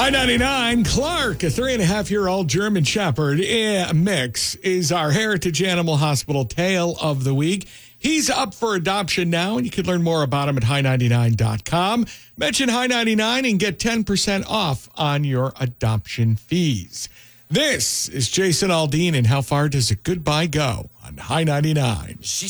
High 99, Clark, a 3.5-year-old German Shepherd mix, is our Heritage Animal Hospital Tale of the Week. He's up for adoption now, and you can learn more about him at high99.com. Mention High 99 and get 10% off on your adoption fees. This is Jason Aldean, and how far does a goodbye go on High 99?